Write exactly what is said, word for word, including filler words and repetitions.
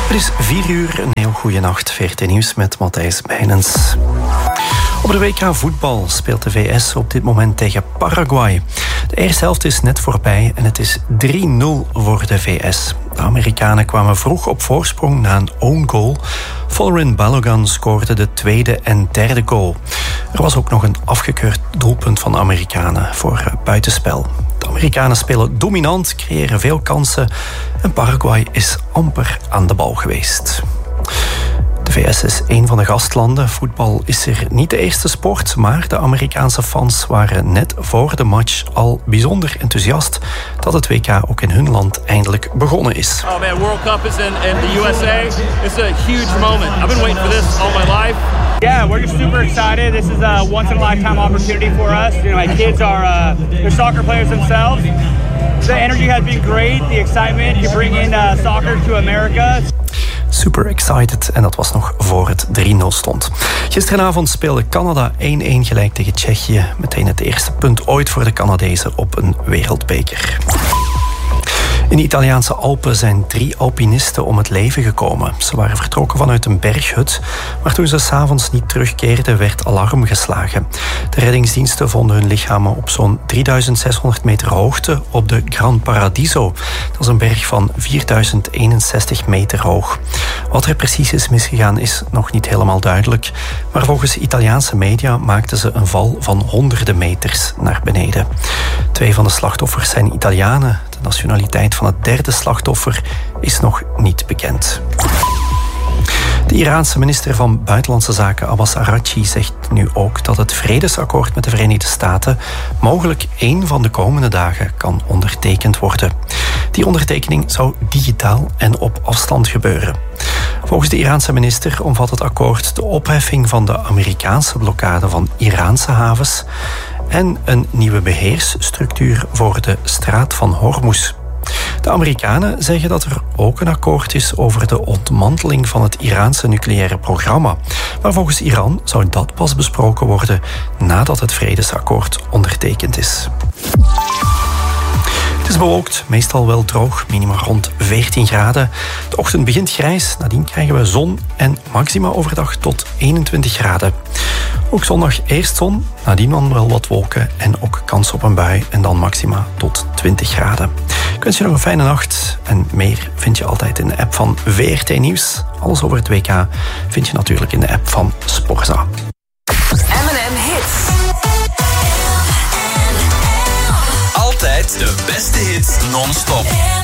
Het is vier uur, een heel goede nacht. V R T Nieuws met Matthijs Mijnens. Op de W K voetbal speelt de V S op dit moment tegen Paraguay. De eerste helft is net voorbij en het is drie nul voor de V S. De Amerikanen kwamen vroeg op voorsprong na een own goal. Folarin Balogun scoorde de tweede en derde goal. Er was ook nog een afgekeurd doelpunt van de Amerikanen voor buitenspel. De Amerikanen spelen dominant, creëren veel kansen en Paraguay is amper aan de bal geweest. De V S is een van de gastlanden. Voetbal is er niet de eerste sport, maar de Amerikaanse fans waren net voor de match al bijzonder enthousiast dat het W K ook in hun land eindelijk begonnen is. Oh man, World Cup is in, in the U S A. It's a huge moment. I've been waiting for this all my life. Yeah, we're just super excited. This is a once in a lifetime opportunity for us. You know, my kids are uh, they're soccer players themselves. The energy has been great. The excitement, you bring in uh, soccer to America. Super excited en dat was nog voor het drie nul stond. Gisteravond speelde Canada één één gelijk tegen Tsjechië. Meteen het eerste punt ooit voor de Canadezen op een wereldbeker. In de Italiaanse Alpen zijn drie alpinisten om het leven gekomen. Ze waren vertrokken vanuit een berghut, maar toen ze 's avonds niet terugkeerden werd alarm geslagen. De reddingsdiensten vonden hun lichamen op zo'n drieduizend zeshonderd meter hoogte op de Gran Paradiso. Dat is een berg van vierduizend eenenzestig meter hoog. Wat er precies is misgegaan is nog niet helemaal duidelijk, maar volgens Italiaanse media maakten ze een val van honderden meters naar beneden. Twee van de slachtoffers zijn Italianen. De nationaliteit van het derde slachtoffer is nog niet bekend. De Iraanse minister van Buitenlandse Zaken Abbas Araghchi zegt nu ook dat het vredesakkoord met de Verenigde Staten mogelijk één van de komende dagen kan ondertekend worden. Die ondertekening zou digitaal en op afstand gebeuren. Volgens de Iraanse minister omvat het akkoord de opheffing van de Amerikaanse blokkade van Iraanse havens en een nieuwe beheersstructuur voor de straat van Hormuz. De Amerikanen zeggen dat er ook een akkoord is over de ontmanteling van het Iraanse nucleaire programma. Maar volgens Iran zou dat pas besproken worden nadat het vredesakkoord ondertekend is. Het is bewolkt, meestal wel droog, minima rond veertien graden. De ochtend begint grijs, nadien krijgen we zon en maxima overdag tot eenentwintig graden. Ook zondag eerst zon, nadien dan wel wat wolken en ook kans op een bui en dan maxima tot twintig graden. Ik wens je nog een fijne nacht en meer vind je altijd in de app van V R T Nieuws. Alles over het W K vind je natuurlijk in de app van Sporza. M en M Hits. Altijd de beste hits non-stop.